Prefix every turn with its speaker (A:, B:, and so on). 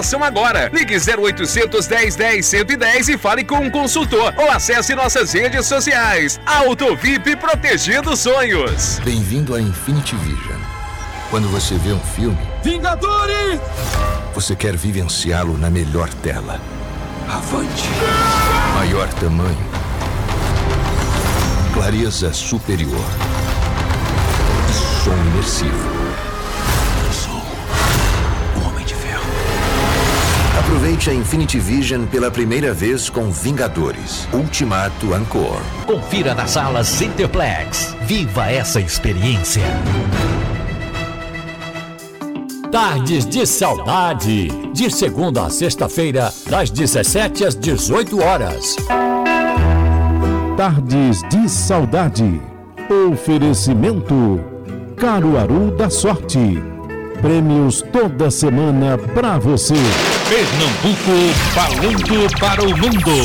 A: São agora. Ligue 0800 1010 110 e fale com um consultor ou acesse nossas redes sociais. Auto VIP protegendo sonhos.
B: Bem-vindo a Infinity Vision. Quando você vê um filme,
C: Vingadores!
B: Você quer vivenciá-lo na melhor tela.
C: Avante!
B: Maior tamanho. Clareza superior. Som imersivo. Aproveite a Infinity Vision pela primeira vez com Vingadores Ultimato Encore.
D: Confira nas salas Cineplex. Viva essa experiência.
E: Tardes de Saudade. De segunda a sexta-feira, das 17 às 18 horas.
F: Tardes de Saudade. Oferecimento Caruaru da Sorte. Prêmios toda semana pra você.
G: Pernambuco falando para o mundo.